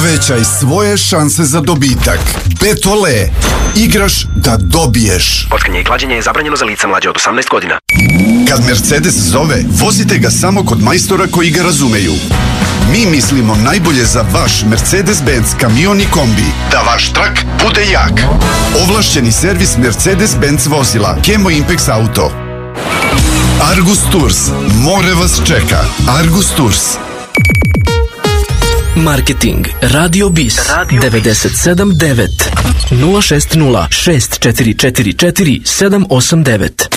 Povećaj svoje šanse za dobitak. Betole. Igraš da dobiješ. Kockanje i klađenje je zabranjeno za lica mlađe od 18 godina. Kad Mercedes zove, vozite ga samo kod majstora koji ga razumeju. Mi mislimo najbolje za vaš Mercedes-Benz kamion i kombi. Da vaš trak bude jak. Ovlašćeni servis Mercedes-Benz vozila. Kemo Impex Auto. Argus Tours. More vas čeka. Argus Tours. Marketing Radio Bis 97.9 060 6444 789.